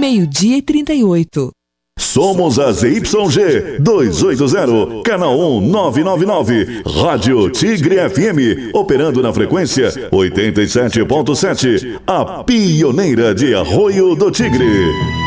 12:38. Somos a ZYG 280, canal 1999, Rádio Tigre FM, operando na frequência 87.7, a pioneira de Arroio do Tigre.